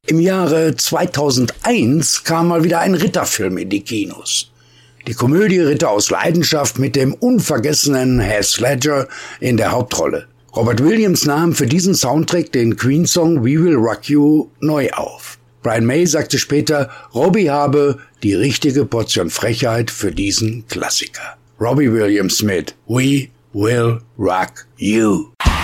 Im Jahre 2001 kam mal wieder ein Ritterfilm in die Kinos. Die Komödie Ritter aus Leidenschaft mit dem unvergessenen Heath Ledger in der Hauptrolle. Robert Williams nahm für diesen Soundtrack den Queen-Song We Will Rock You neu auf. Brian May sagte später, Robbie habe die richtige Portion Frechheit für diesen Klassiker. Robbie Williams mit We Will Rock You.